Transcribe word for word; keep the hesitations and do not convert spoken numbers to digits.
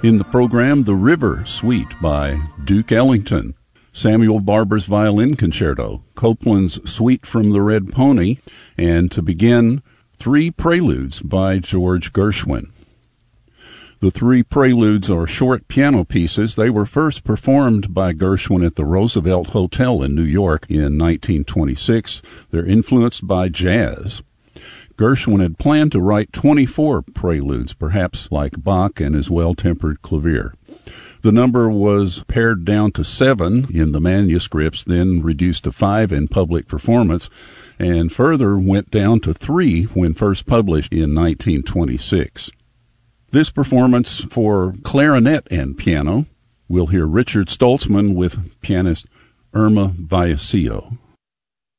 In the program, The River Suite by Duke Ellington, Samuel Barber's Violin Concerto, Copland's Suite from the Red Pony, and to begin, Three Preludes by George Gershwin. The three preludes are short piano pieces. They were first performed by Gershwin at the Roosevelt Hotel in New York in nineteen twenty-six. They're influenced by jazz. Gershwin had planned to write twenty-four preludes, perhaps like Bach and his Well-Tempered Clavier. The number was pared down to seven in the manuscripts, then reduced to five in public performance, and further went down to three when first published in nineteen twenty-six. This performance for clarinet and piano, we'll hear Richard Stoltzman with pianist Irma Vallecillo.